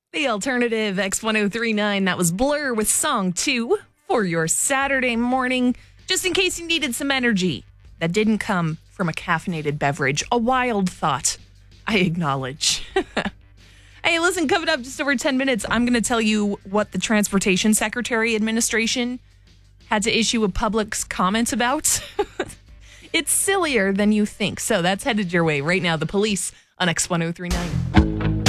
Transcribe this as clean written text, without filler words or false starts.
The alternative X1039, that was Blur with Song 2 for your Saturday morning, just in case you needed some energy that didn't come from a caffeinated beverage. A wild thought, I acknowledge. Hey, listen, coming up just over 10 minutes, I'm going to tell you what the Transportation Secretary Administration had to issue a public comment about. It's sillier than you think. So that's headed your way right now. The Police on X1039.